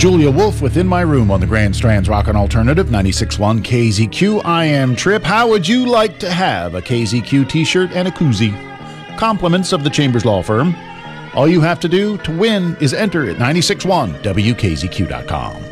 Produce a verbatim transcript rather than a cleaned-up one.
Julia Wolf within my room on the Grand Strands Rockin' Alternative ninety-six point one K Z Q. I am Trip. How would you like to have a K Z Q t-shirt and a koozie? Compliments of the Chambers Law Firm. All you have to do to win is enter at nine six one W K Z Q dot com.